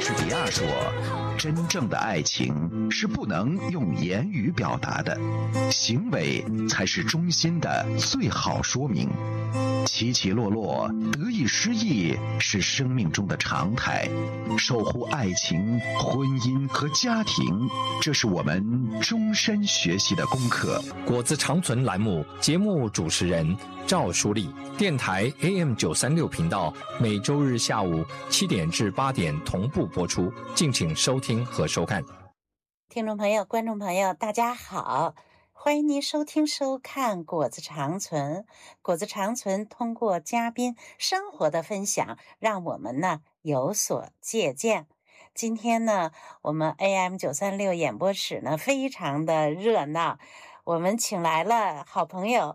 士比亚说，真正的爱情是不能用言语表达的，行为才是衷心的最好说明。起起落落，得意失意是生命中的常态，守护爱情、婚姻和家庭，这是我们终身学习的功课。 果子长存栏目节目主持人赵淑丽，电台 AM936频道，每周日下午7点至8点同步播出，敬请收听和收看。 听众朋友、观众朋友，大家好，欢迎您收听收看果子长存。果子长存通过嘉宾生活的分享，让我们呢有所借鉴。今天呢，我们 AM936演播室呢非常的热闹，我们请来了好朋友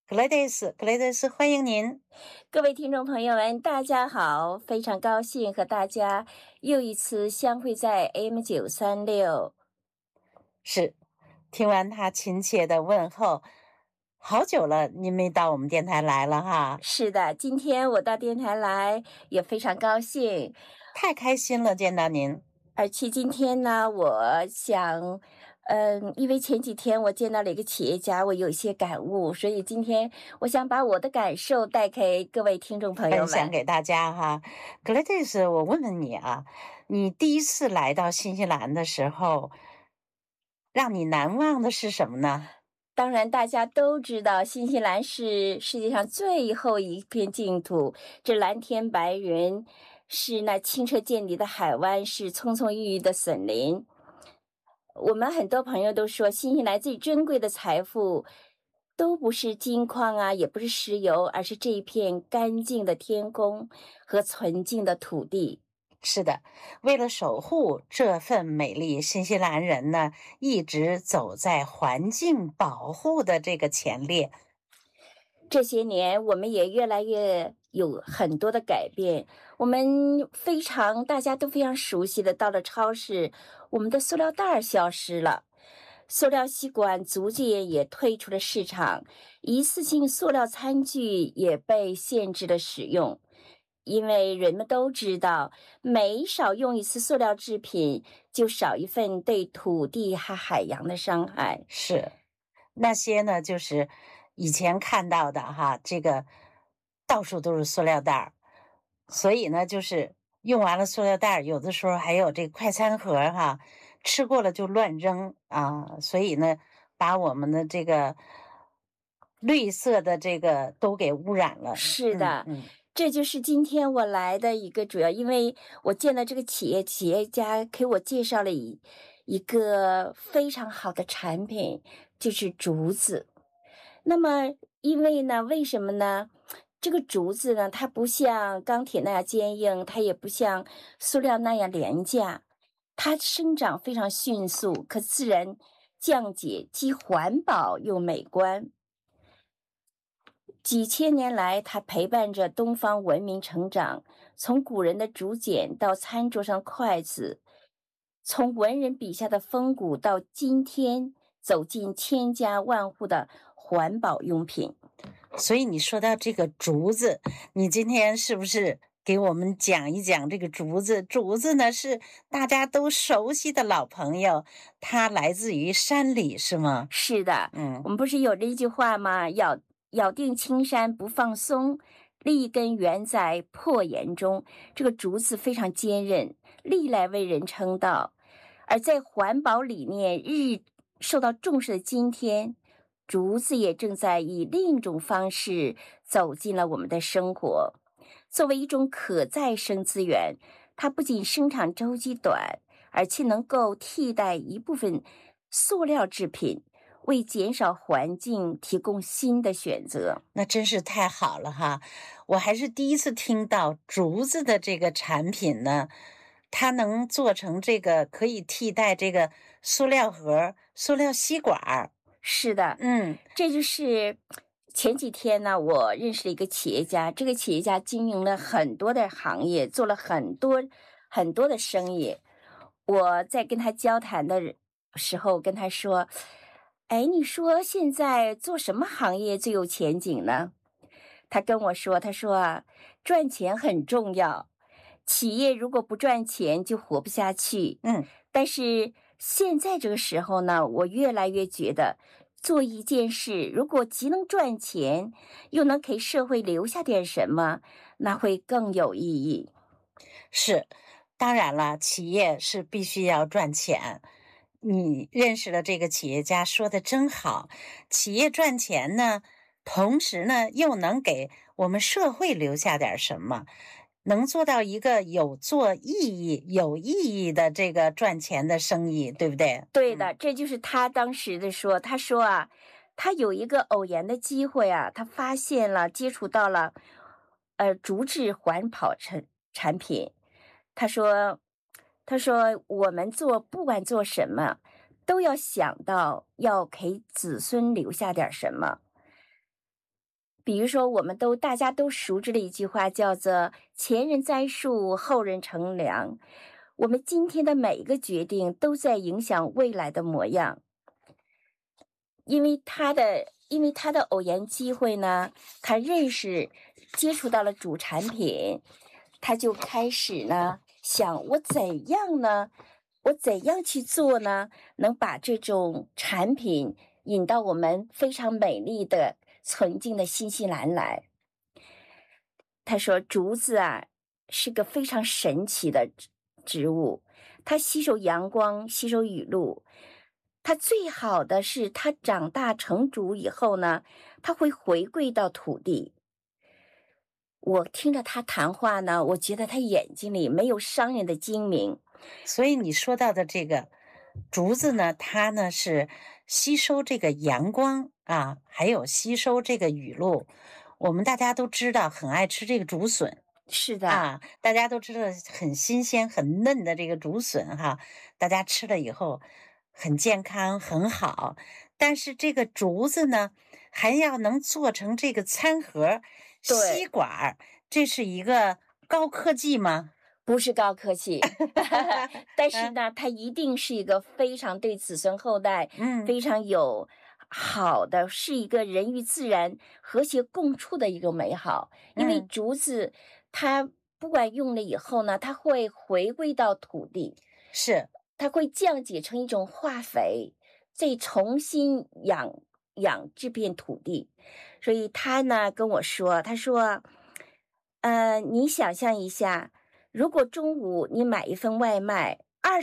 Gladys，欢迎您。 各位听众朋友们，大家好，非常高兴和大家又一次相会在 AM936。 是，听完他亲切的问候，好久了您没到我们电台来了哈。 是的，今天我到电台来也非常高兴， 太开心了见到您。 而且今天呢，我想因为前几天我见到了一个企业家，我有一些感悟，所以今天我想把我的感受带给各位听众朋友们， 分享给大家哈。Gladys，我问问你啊，你第一次来到新西兰的时候，让你难忘的是什么呢？ 当然大家都知道，新西兰是世界上最后一片净土，这蓝天白云，是那清澈见底的海湾，是葱葱郁郁的森林。我们很多朋友都说，新西兰最珍贵的财富都不是金矿啊，也不是石油，而是这一片干净的天空和纯净的土地。 是的，为了守护这份美丽，新西兰人呢一直走在环境保护的这个前列。 这些年我们也越来越有很多的改变，我们大家都非常熟悉的，到了超市，我们的塑料袋消失了，塑料吸管逐渐也退出了市场，一次性塑料餐具也被限制了使用。因为人们都知道，每少用一次塑料制品，就少一份对土地和海洋的伤害。 是，那些呢，就是以前看到的哈，这个到处都是塑料袋，所以呢，就是用完了塑料袋，有的时候还有这个快餐盒哈，吃过了就乱扔啊，所以呢，把我们的这个绿色的这个都给污染了。 是的。这就是今天我来的一个主要，因为我见到这个企业家给我介绍了一个非常好的产品，就是竹子。那么因为呢，为什么呢？这个竹子呢，它不像钢铁那样坚硬，它也不像塑料那样廉价，它生长非常迅速，可自然降解，既环保又美观。几千年来，它陪伴着东方文明成长，从古人的竹简到餐桌上筷子，从文人笔下的风骨到今天走进千家万户的环保用品。 所以你说到这个竹子，你今天是不是给我们讲一讲这个竹子？竹子呢是大家都熟悉的老朋友，它来自于山里，是吗？ 是的，我们不是有这一句话吗？咬定青山不放松，立根原在破岩中。这个竹子非常坚韧，历来为人称道。而在环保理念受到重视的今天，竹子也正在以另一种方式走进了我们的生活。作为一种可再生资源，它不仅生产周期短，而且能够替代一部分塑料制品，为减少环境提供新的选择。 那真是太好了哈！我还是第一次听到竹子的这个产品呢，它能做成这个可以替代这个塑料盒、塑料吸管。 是的，这就是前几天呢，我认识了一个企业家，这个企业家经营了很多的行业，做了很多很多的生意。我在跟他交谈的时候跟他说，你说现在做什么行业最有前景呢？他跟我说，他说赚钱很重要， 企业如果不赚钱就活不下去。但是现在这个时候呢，我越来越觉得做一件事，如果既能赚钱，又能给社会留下点什么，那会更有意义。 是，当然了，企业是必须要赚钱。你认识的这个企业家说的真好，企业赚钱呢，同时呢又能给我们社会留下点什么，能做到一个有意义的这个赚钱的生意，对不对？ 对的，这就是他当时的说，他说啊，他有一个偶然的机会啊，他发现了接触到了竹制环保产品。他说我们不管做什么，都要想到要给子孙留下点什么。比如说，大家都熟知的一句话叫做“前人栽树，后人乘凉”。我们今天的每一个决定都在影响未来的模样。因为他的偶然机会呢，他接触到了主产品，他就开始呢想我怎样去做呢，能把这种产品引到我们非常美丽的纯净的新西兰来。他说竹子啊是个非常神奇的植物，它吸收阳光，吸收雨露。它最好的是它长大成竹以后呢，它会回归到土地。我听着他谈话呢，我觉得他眼睛里没有商人的精明。 所以你说到的这个竹子呢，它呢是吸收这个阳光啊，还有吸收这个雨露。我们大家都知道很爱吃这个竹笋。 是的啊，大家都知道很新鲜很嫩的这个竹笋哈，大家吃了以后很健康很好。但是这个竹子呢，还要能做成这个餐盒、吸管，这是一个高科技吗？ 不是高科技，但是呢，它一定是一个非常对子孙后代，非常有好的，是一个人与自然和谐共处的一个美好。因为竹子，它不管用了以后呢，它会回归到土地， 是它会降解成一种化肥，再重新养这片土地。所以他呢跟我说，他说，你想象一下。如果中午你买一份外卖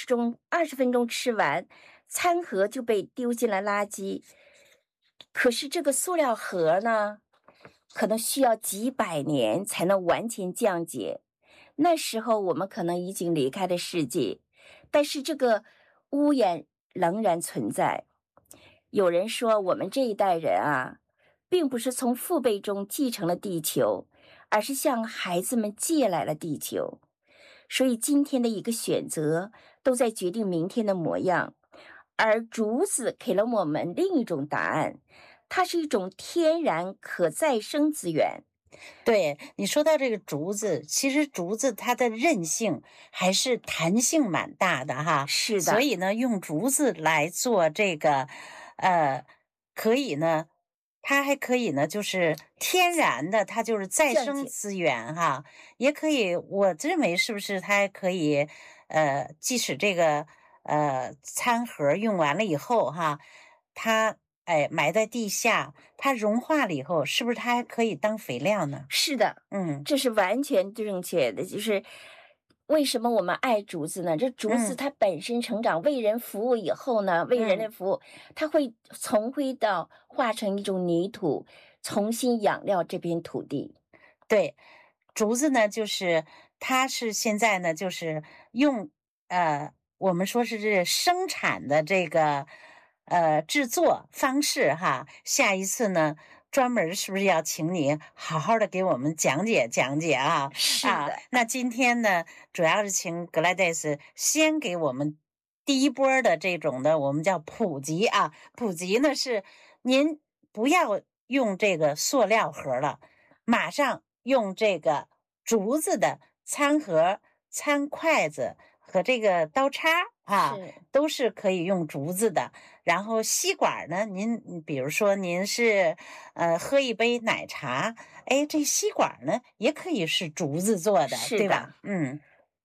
，20分钟吃完，餐盒就被丢进了垃圾。可是这个塑料盒呢，可能需要几百年才能完全降解。那时候我们可能已经离开了世界，但是这个污染仍然存在。有人说我们这一代人啊，并不是从父辈中继承了地球，而是向孩子们借来了地球。所以今天的一个选择都在决定明天的模样，而竹子给了我们另一种答案，它是一种天然可再生资源。 对，你说到这个竹子，其实竹子它的韧性还是弹性蛮大的哈。 是的， 所以呢，用竹子来做这个，可以呢。它还可以呢，就是天然的，它就是再生资源哈，也可以。我认为是不是它还可以，即使这个餐盒用完了以后哈，它埋在地下，它融化了以后，是不是它还可以当肥料呢？ 是的，这是完全正确的。就是为什么我们爱竹子呢？这竹子它本身成长为人服务以后呢，为人类服务，它会重回化成一种泥土，重新养料这片土地。 对，竹子呢，就是它是现在呢，就是用我们说是这生产的这个制作方式哈。下一次呢，专门是不是要请你好好的给我们讲解讲解啊？ 是的。 那今天呢，主要是请格莱戴斯先给我们第一波的这种的，我们叫普及啊。普及呢是您不要用这个塑料盒了，马上用这个竹子的餐盒、餐筷子和这个刀叉啊，都是可以用竹子的。然后吸管呢，您比如说您是喝一杯奶茶，这吸管呢也可以是竹子做的，对吧？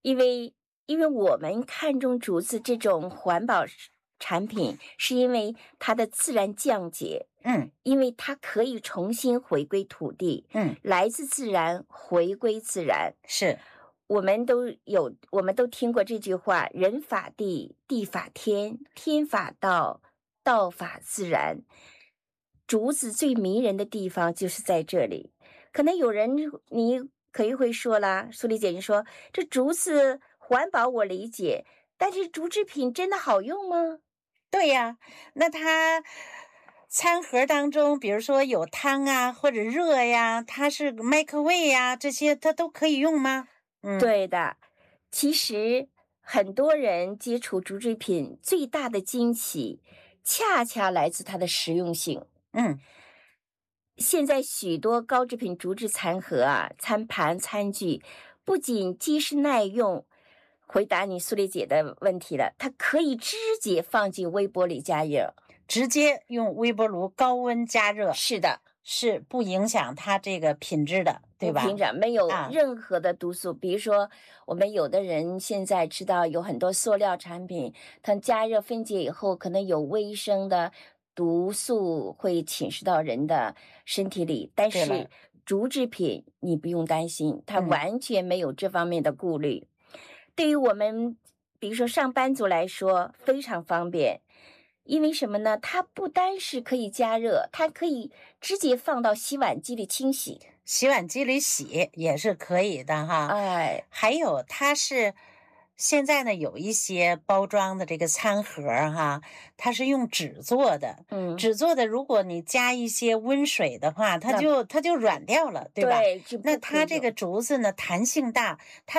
因为我们看重竹子这种环保产品，是因为它的自然降解，因为它可以重新回归土地，来自自然，回归自然。 是， 我们都听过这句话：人法地，地法天，天法道，道法自然。竹子最迷人的地方就是在这里。可能有人你可以会说啦，苏丽姐，你说这竹子环保我理解，但是竹制品真的好用吗？ 对呀，那它餐盒当中，比如说有汤啊或者热呀，它是麦克味呀，这些它都可以用吗？ 对的。其实很多人接触竹制品最大的惊喜，恰恰来自它的实用性。现在许多高制品竹制餐盒啊、餐盘、餐具，不仅结实耐用，回答你苏丽姐的问题了，它可以直接放进微波里加热， 直接用微波炉高温加热。 是的， 是不影响它这个品质的，对吧？ 不影响，没有任何的毒素。比如说，我们有的人现在知道有很多塑料产品，它加热分解以后，可能有微生的毒素会侵蚀到人的身体里，但是竹制品你不用担心，它完全没有这方面的顾虑。对于我们比如说上班族来说非常方便，因为什么呢？它不单是可以加热，它可以直接放到洗碗机里清洗， 洗碗机里洗也是可以的哈。还有它是现在呢有一些包装的这个餐盒哈，它是用纸做的，纸做的，如果你加一些温水的话，它就软掉了，对吧？ 对， 那它这个竹子呢弹性大，它